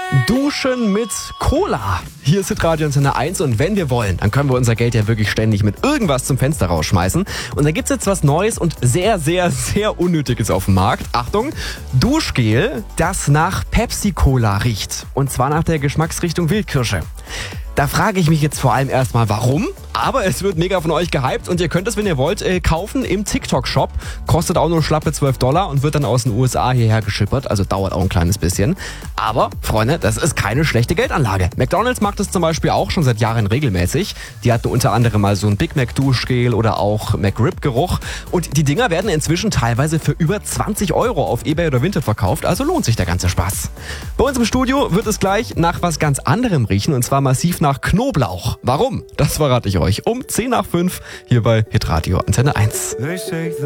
Duschen mit Cola. Hier ist Hitradio Antenne 1 und wenn wir wollen, dann können wir unser Geld ja wirklich ständig mit irgendwas zum Fenster rausschmeißen. Und da gibt's jetzt was Neues und sehr, sehr, sehr Unnötiges auf dem Markt. Achtung, Duschgel, das nach Pepsi-Cola riecht. Und zwar nach der Geschmacksrichtung Wildkirsche. Da frage ich mich jetzt vor allem erstmal, warum? Aber es wird mega von euch gehypt und ihr könnt es, wenn ihr wollt, kaufen im TikTok-Shop. Kostet auch nur schlappe $12 und wird dann aus den USA hierher geschippert. Also dauert auch ein kleines bisschen. Aber, Freunde, das ist keine schlechte Geldanlage. McDonald's macht es zum Beispiel auch schon seit Jahren regelmäßig. Die hatten unter anderem mal so ein Big Mac Duschgel oder auch McRib-Geruch. Und die Dinger werden inzwischen teilweise für über 20 Euro auf eBay oder Vinted verkauft. Also lohnt sich der ganze Spaß. Bei uns im Studio wird es gleich nach was ganz anderem riechen. Und zwar massiv nach Knoblauch. Warum? Das verrate ich euch um 10 nach 5 hier bei Hitradio Antenne 1.